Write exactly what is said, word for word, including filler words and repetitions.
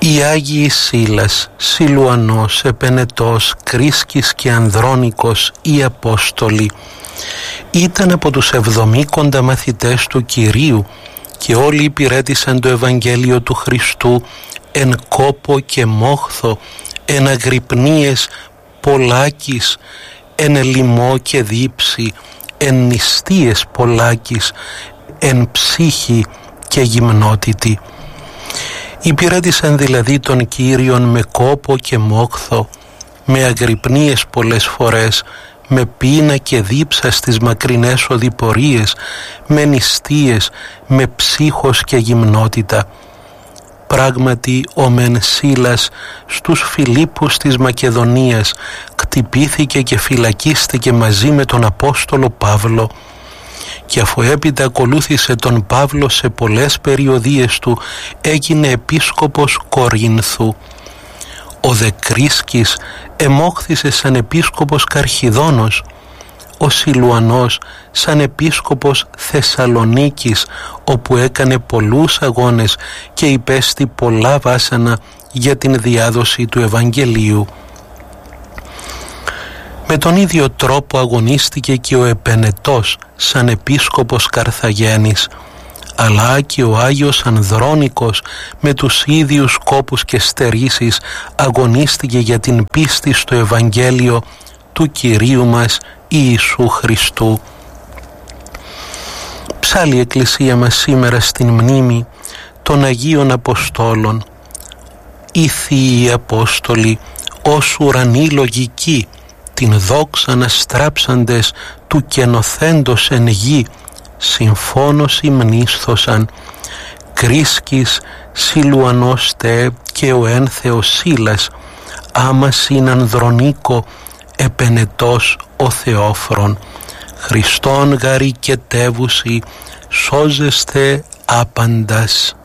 Οι Άγιοι Σίλας, Σιλουανός, Επενετός, Κρίσκης και Ανδρώνικος, οι Απόστολοι, ήταν από τους εβδομήκοντα μαθητές του Κυρίου και όλοι υπηρέτησαν το Ευαγγέλιο του Χριστού εν κόπο και μόχθο, εν αγρυπνίες πολλάκις, εν λοιμό και δίψη, εν νηστείες πολλάκις, εν ψύχη και γυμνότητη. Υπηρέτησαν δηλαδή τον Κύριον με κόπο και μόχθο, με αγρυπνίες πολλές φορές, με πείνα και δίψα στις μακρινές οδηπορίες, με νηστείες, με ψύχος και γυμνότητα. Πράγματι ο μεν Σίλας στους Φιλίππους της Μακεδονίας κτυπήθηκε και φυλακίστηκε μαζί με τον Απόστολο Παύλο, και αφού έπειτα ακολούθησε τον Παύλο σε πολλές περιοδίες του, έγινε επίσκοπος Κορίνθου. Ο δε Κρίσκης εμόχθησε σαν επίσκοπος Καρχιδόνος, ο Σιλουανός σαν επίσκοπος Θεσσαλονίκης, όπου έκανε πολλούς αγώνες και υπέστη πολλά βάσανα για την διάδοση του Ευαγγελίου. Με τον ίδιο τρόπο αγωνίστηκε και ο Επενετός σαν επίσκοπος Καρθαγένης, αλλά και ο Άγιος Ανδρώνικος με τους ίδιους κόπους και στερήσεις αγωνίστηκε για την πίστη στο Ευαγγέλιο του Κυρίου μας Ιησού Χριστού. Ψάλλει η Εκκλησία μας σήμερα στην μνήμη των Αγίων Αποστόλων. Οι Θείοι Απόστολοι ως ουρανοί λογικοί, την δόξα να στράψαντες του καινοθέντος εν γη, συμφώνως υμνίσθωσαν. Κρίσκης, Σιλουανός τε και ο ένθεος Σίλας, άμα συν Ανδρονίκο, Επενετός ο Θεόφρον. Χριστόν γαρικετεύουσι, σώζεστε άπαντας.